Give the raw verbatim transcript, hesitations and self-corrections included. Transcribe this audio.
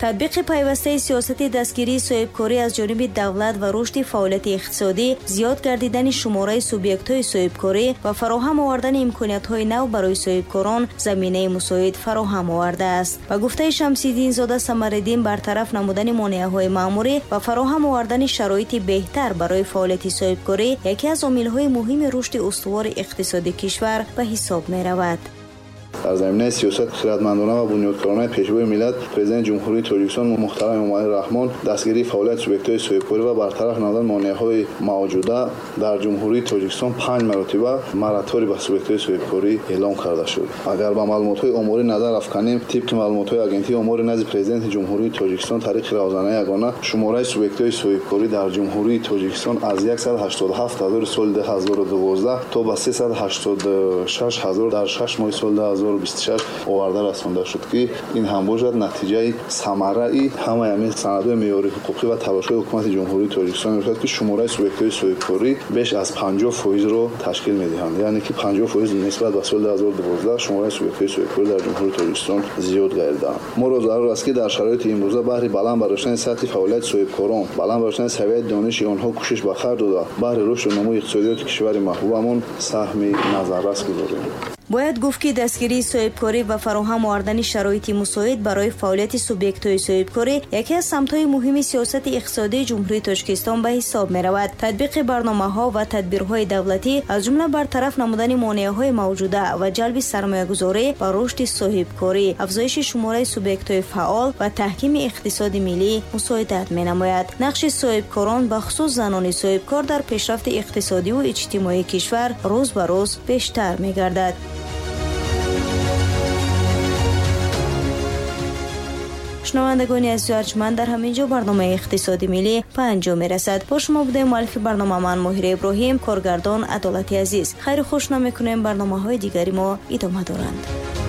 تطبیق پیوسته سیاست دستگیری صاحبکاری از جانب دولت و رشد فعالیت اقتصادی، زیاد گردیدن شماره سوبیکت‌های صاحبکاری و فراهم آوردن امکانات‌های نو برای صاحبکاران زمینه مساعد فراهم آورده است. با گفته شمس‌الدین زاده ثمرالدین، برطرف نمودن مانع‌های مأموری و فراهم آوردن شرایط بهتر برای فعالیت صاحبکاری یکی از عامل‌های مهم رشد استوار اقتصادی کشور به حساب می‌رود. در زمینه سیاست خردمندانه و بنیادکارانه پیشروی ملت، پرزیدنت جمهوری تاجیکستان محترم امامعلی رحمان دستگیری فعالیت سوبیکت‌های صاحبکاری و برطرف نمودن مانع‌های موجوده در جمهوری تاجیکستان پنج مرتبه مراتب به سوبیکت‌های صاحبکاری اعلام کرده شد. اگر به معلومات‌های آماری نظر افکنیم، طبق معلومات‌های آگنتی آماری نزد پرزیدنت جمهوری تاجیکستان طریق روزانه یگانه، شماره سوبیکت‌های صاحبکاری در جمهوری تاجیکستان از صد و هشتاد و هفت هزار سال دو هزار و دوازده تا به سیصد و هشتاد و شش هزار در شش ماه سال دو هزار و بیست و شش آورده رسانده شد که این هم باشد نتیجه ثمره ای همه همین سندهای معیاری حقوقی و تلاش‌های حکومت جمهوری تاجیکستان می‌باشد که شماره سوبیکت‌های صاحبکاری بیش از پنجاه درصد را تشکیل می‌دهند. یعنی که پنجاه درصد نسبت به سال دو هزار و دوازده شماره سوبیکت‌های صاحبکاری در جمهوری تاجیکستان زیاد گردیده. ما را ضرور است که در شرایط امروزه بهره بلند برداشتن سطح فعالیت صاحبکاران، بلند برداشتن سویه دانش آنها کوشش به خرج داده بهره رشد و نمو اقتصادی کشور محبوبمون سهم نظررس گذاریم. باید گفت که دستگیری صاحبکاری و فراهم آوردن شرایط مساعد برای فعالیت سوبیکت‌های صاحبکاری یکی از سمت‌های مهم سیاست اقتصادی جمهوری تاجیکستان به حساب می‌رود. تطبیق برنامه‌ها و تدبیرهای دولتی از جمله برطرف نمودن مانع‌های موجوده و جلب سرمایه‌گذاری و رشد صاحبکاری، افزایش شماره سوبیکت‌های فعال و تحکیم اقتصاد ملی مساعدت می‌نماید. نقش صاحبکاران به خصوص زنان صاحبکار در پیشرفت اقتصادی و اجتماعی کشور روز به روز بیشتر می‌گردد. شنوندگان عزیز و ارجمند، در همینجا برنامه اقتصادی ملی به انجام میرسد. با شما بوده مؤلف برنامه من ماهر ابراهیم، کارگردان عدالت عزیز. خیر خوش نمیکنیم، برنامه های دیگری ما ادامه دارند.